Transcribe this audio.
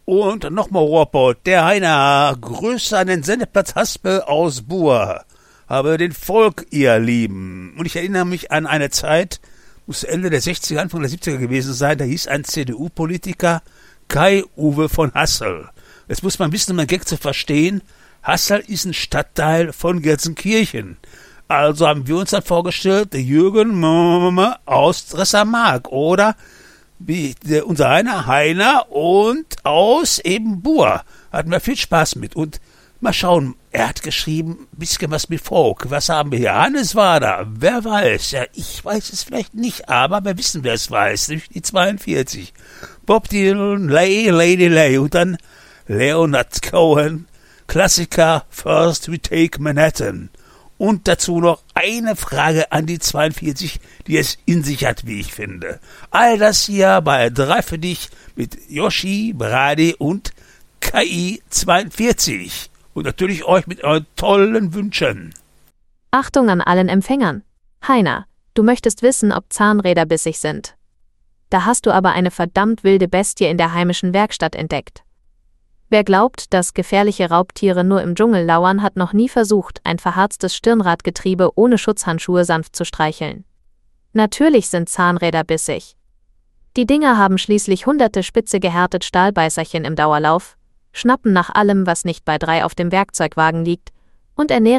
Und nochmal Ruhrpott, der Heiner, Grüße an den Sendeplatz Haspel aus Buhr. Habe den Volk, ihr Lieben. Und ich erinnere mich an eine Zeit, muss Ende der 60er, Anfang der 70er gewesen sein, da hieß ein CDU-Politiker Kai-Uwe von Hassel. Jetzt muss man wissen, um den Gag zu verstehen, Hassel ist ein Stadtteil von Gelsenkirchen. Also haben wir uns dann vorgestellt, der Jürgen aus Dresser-Mark oder wie unser Heiner und aus eben Buhr. Hatten wir viel Spaß mit. Und mal schauen, er hat geschrieben, ein bisschen was mit Folk. Was haben wir hier? Hannes Wader, wer weiß? Ja, ich weiß es vielleicht nicht, aber wir wissen, wer es weiß. Nämlich die 42. Bob Dylan, Lady Lay und dann Leonard Cohen, Klassiker First We Take Manhattan. Und dazu noch eine Frage an die 42, die es in sich hat, wie ich finde. All das hier bei 3 für dich mit Yoshi, Brady und KI 42. Und natürlich euch mit euren tollen Wünschen. Achtung an allen Empfängern. Heiner, du möchtest wissen, ob Zahnräder bissig sind. Da hast du aber eine verdammt wilde Bestie in der heimischen Werkstatt entdeckt. Wer glaubt, dass gefährliche Raubtiere nur im Dschungel lauern, hat noch nie versucht, ein verharztes Stirnradgetriebe ohne Schutzhandschuhe sanft zu streicheln. Natürlich sind Zahnräder bissig. Die Dinger haben schließlich hunderte spitze gehärtet Stahlbeißerchen im Dauerlauf, schnappen nach allem, was nicht bei 3 auf dem Werkzeugwagen liegt, und ernähren